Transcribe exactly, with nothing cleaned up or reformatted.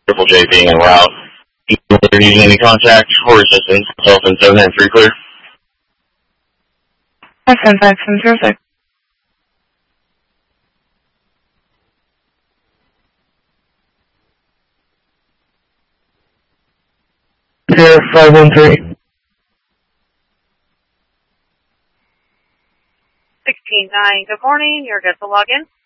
Triple J being en route. If you're needing any contact or assistance, call in seven nine three clear. That's ten five seven zero six. Zero five one three. Sixteen nine. Good morning. You're good to log in.